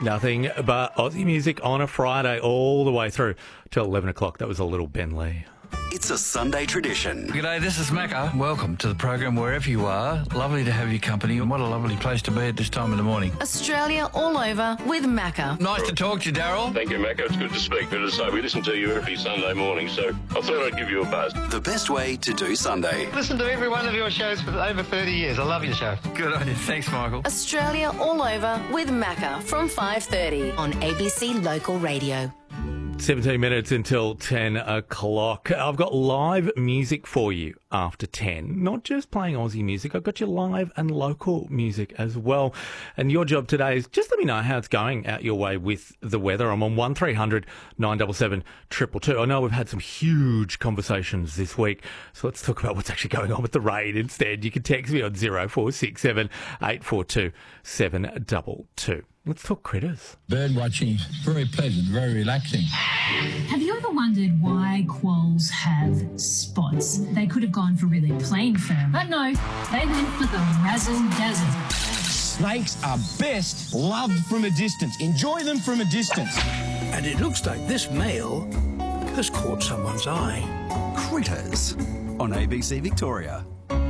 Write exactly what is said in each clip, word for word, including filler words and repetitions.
Nothing but Aussie music on a Friday all the way through till eleven o'clock. That was a little Ben Lee. It's a Sunday tradition. G'day, this is Macca. Welcome to the program wherever you are. Lovely to have your company, and what a lovely place to be at this time of the morning. Australia all over with Macca. Nice to talk to you, Daryl. Thank you, Macca. It's good to speak. But as I say, we listen to you every Sunday morning, so I thought I'd give you a buzz. The best way to do Sunday. Listen to every one of your shows for over thirty years. I love your show. Good on you. Thanks, Michael. Australia all over with Macca from five thirty on A B C Local Radio. seventeen minutes until ten o'clock. I've got live music for you after ten. Not just playing Aussie music, I've got you live and local music as well. And your job today is just let me know how it's going out your way with the weather. I'm on one three hundred nine seven seven two two two. I know we've had some huge conversations this week, so let's talk about what's actually going on with the rain instead. You can text me on zero four six seven eight four two seven two two. Let's talk critters. Bird watching, very pleasant, very relaxing. Have you ever wondered why quolls have spots? They could have gone for really plain fur, but no, they went for the razzle dazzle. Snakes are best loved from a distance. Enjoy them from a distance. And it looks like this male has caught someone's eye. Critters on A B C Victoria.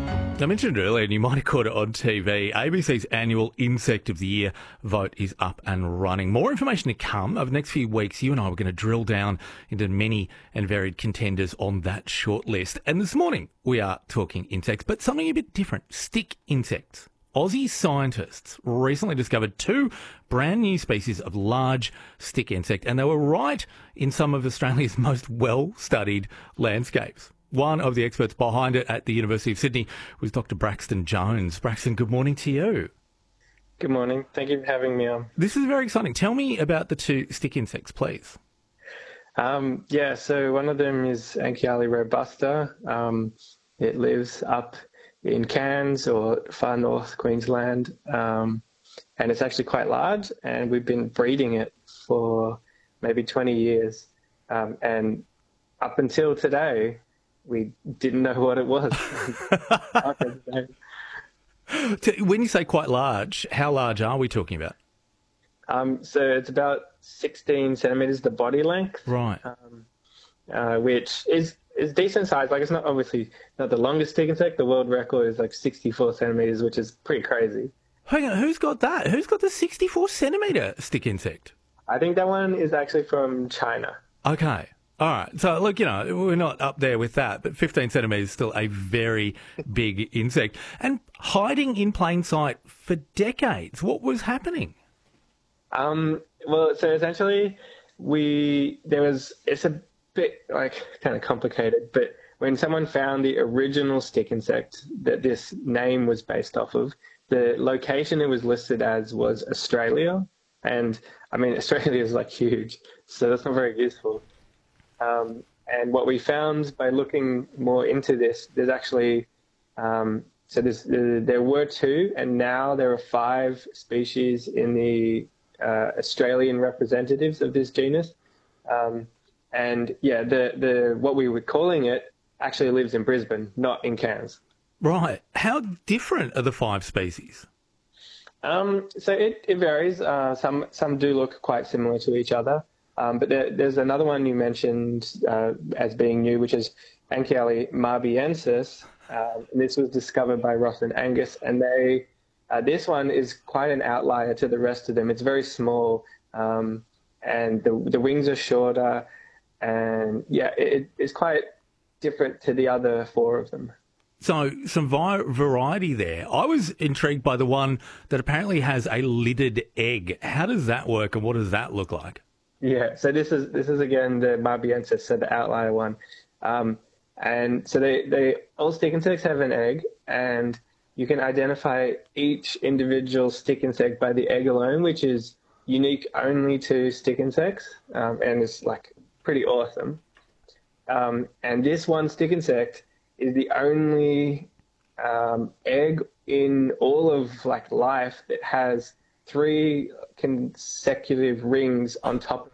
I mentioned earlier, and you might have caught it on T V, A B C's annual Insect of the Year vote is up and running. More information to come. Over the next few weeks, you and I are going to drill down into many and varied contenders on that short list. And this morning, we are talking insects, but something a bit different, stick insects. Aussie scientists recently discovered two brand new species of large stick insect, and they were right in some of Australia's most well-studied landscapes. One of the experts behind it at the University of Sydney was Doctor Braxton Jones. Braxton, good morning to you. Good morning. Thank you for having me on. This is very exciting. Tell me about the two stick insects, please. Um, yeah, so one of them is Anchiale robusta. Um, it lives up in Cairns or far north Queensland, um, and it's actually quite large, and we've been breeding it for maybe twenty years. Um, and up until today, we didn't know what it was. When you say quite large, how large are we talking about? Um, so it's about sixteen centimetres, the body length. Right. Um, uh, which is, is decent size. Like, it's not obviously not the longest stick insect. The world record is like sixty-four centimetres, which is pretty crazy. Hang on, who's got that? Who's got the sixty-four centimetre stick insect? I think that one is actually from China. Okay. All right. So, look, you know, we're not up there with that, but fifteen centimetres is still a very big insect. And hiding in plain sight for decades. What was happening? Um, well, so essentially, we, there was, it's a bit, like, kind of complicated, but when someone found the original stick insect that this name was based off of, the location it was listed as was Australia. And, I mean, Australia is, like, huge, so that's not very useful. Um, and what we found by looking more into this, there's actually, um, so there's, there, there were two, and now there are five species in the uh, Australian representatives of this genus. Um, and yeah, the, the what we were calling it actually lives in Brisbane, not in Cairns. Right. How different are the five species? Um, so it, it varies. Uh, some, some do look quite similar to each other. Um, but there, there's another one you mentioned uh, as being new, which is Anchiale marbiensis. Uh, this was discovered by Ross and Angus, and they uh, this one is quite an outlier to the rest of them. It's very small, um, and the the wings are shorter, and yeah, it, it's quite different to the other four of them. So some vi- variety there. I was intrigued by the one that apparently has a lidded egg. How does that work, and what does that look like? Yeah, so this is this is again the marbiensis, so the outlier one, um, and so they, they all stick insects have an egg, and you can identify each individual stick insect by the egg alone, which is unique only to stick insects, um, and it's like pretty awesome. Um, and this one stick insect is the only um, egg in all of like life that has three consecutive rings on top of